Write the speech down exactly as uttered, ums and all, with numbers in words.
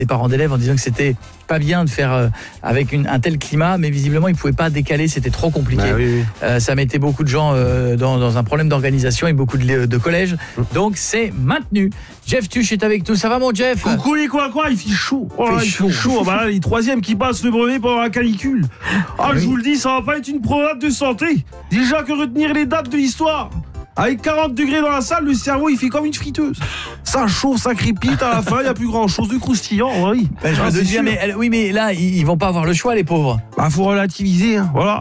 des parents d'élèves en disant que c'était pas bien de faire euh, avec une, un tel climat, mais visiblement ils pouvaient pas décaler, c'était trop compliqué. Bah oui, oui. Euh, ça mettait beaucoup de gens euh, dans, dans un problème d'organisation et beaucoup de, de collèges. Donc c'est maintenu. Jeff Tuch est avec nous. Ça va mon Jeff? Coucou les quoi quoi, il fait chaud. Oh là, Il fait il chaud. fait chaud. Bah là, les troisièmes qui passent le brevet pendant la canicule. Ah, je vous le dis, ça va pas être une promenade de santé. Déjà que retenir les dates de l'histoire. Avec quarante degrés dans la salle, le cerveau il fait comme une friteuse. Ça chauffe, ça crépite, à la fin il n'y a plus grand chose de croustillant. Oui. Ben, je Ah, me c'est doute bien, sûr. mais, oui, mais là, ils, ils vont pas avoir le choix, les pauvres. Bah faut relativiser, hein. Voilà.